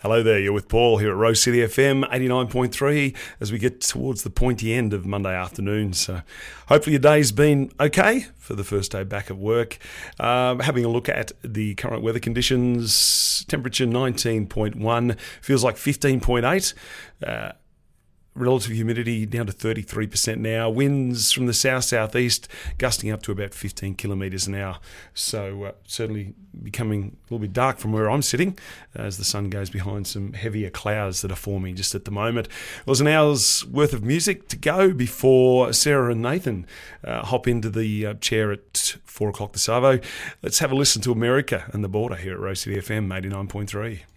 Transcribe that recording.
Hello there, you're with Paul here at Rose City FM 89.3 as we get towards the pointy end of Monday afternoon. So hopefully your day's been okay for the first day back at work. Having a look at the current weather conditions, temperature 19.1, feels like 15.8. Relative humidity down to 33% now. Winds from the south-southeast gusting up to about 15 kilometres an hour. So certainly becoming a little bit dark from where I'm sitting as the sun goes behind some heavier clouds that are forming just at the moment. It was an hour's worth of music to go before Sarah and Nathan hop into the chair at 4 o'clock this arvo. Let's have a listen to America and the Border here at Rose City FM 89.3.